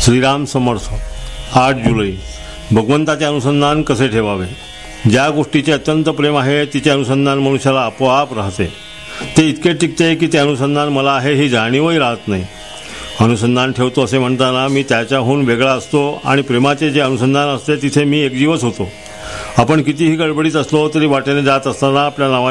श्रीराम समर्थ. 8 जुलै. भगवंताचे अनुसंधान कसे ठेवावे. ज्या गोष्टीचे अत्यंत प्रेम आहे तिचे अनुसंधान मनुष्याला आपोआप राहते. ते इतके टिकते की ते अनुसंधान मला आहे ही जाणीवही राहत नाही. अनुसंधान ठेवतो असे म्हणताना मी त्याच्याहून वेगळा असतो आणि प्रेमाचे जे अनुसंधान असते तिथे मी एकजीवच होतो. आपण कितीही गडबडीत असलो तरी वाटेने जात असताना आपल्या नावाने